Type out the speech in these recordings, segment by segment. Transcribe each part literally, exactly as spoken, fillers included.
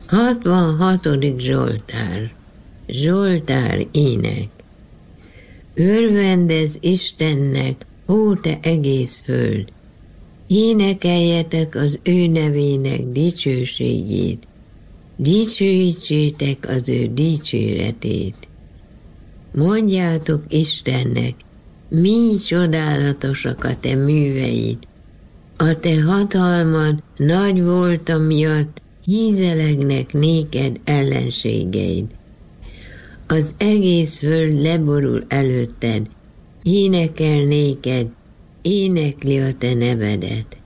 hatvanhatodik Zsoltár. Zsoltár ének. Örvendezz Istennek, ó te egész föld! Énekeljetek az ő nevének dicsőségét, dicsőítsétek az ő dicséretét. Mondjátok Istennek, mi csodálatosak a te műveid, a te hatalmad nagy volta miatt hízelegnek néked ellenségeid. Az egész föld leborul előtted, énekel néked, énekli a te nevedet.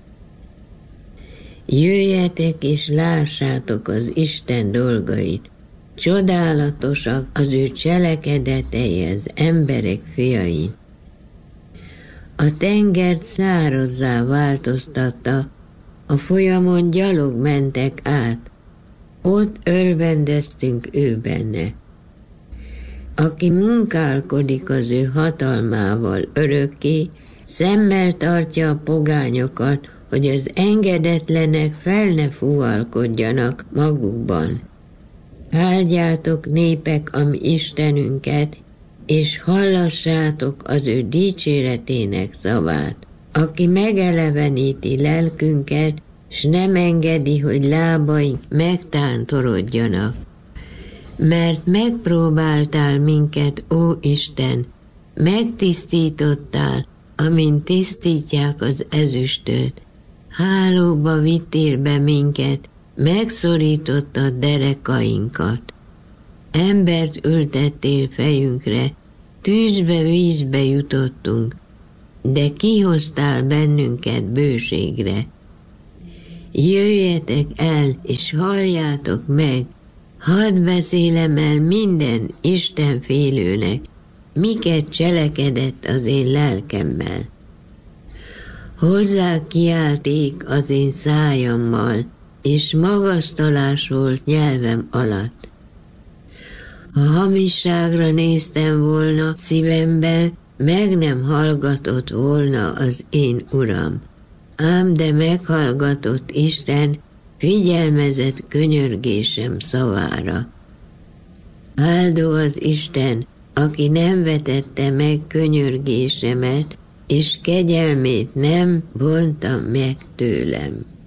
Jöjjetek és lássátok az Isten dolgait, csodálatosak az ő cselekedetei az emberek fiai. A tengert szárazzá változtatta, a folyamon gyalog mentek át, ott örvendeztünk ő benne. Aki munkálkodik az ő hatalmával örökké, szemmel tartja a pogányokat, hogy az engedetlenek fel ne fúvalkodjanak magukban. Áldjátok népek a mi Istenünket, és hallassátok az ő dicséretének szavát, aki megeleveníti lelkünket, s nem engedi, hogy lábaink megtántorodjanak. Mert megpróbáltál minket, ó Isten, megtisztítottál, amint tisztítják az ezüstöt. Hálóba vittél be minket, megszorítottad derekainkat. Embert ültettél fejünkre, tűzbe, vízbe jutottunk, de kihoztál bennünket bőségre. Jöjjetek el, és halljátok meg, hadd beszélem el minden Isten félőnek, miket cselekedett az én lelkemmel. Hozzá kiálték az én szájammal, és magasztalás volt nyelvem alatt. Ha hamisságra néztem volna szívemben, meg nem hallgatott volna az én Uram. Ám de meghallgatott Isten, figyelmezett könyörgésem szavára. Áldó az Isten, aki nem vetette meg könyörgésemet, és kegyelmét nem vonta meg tőlem.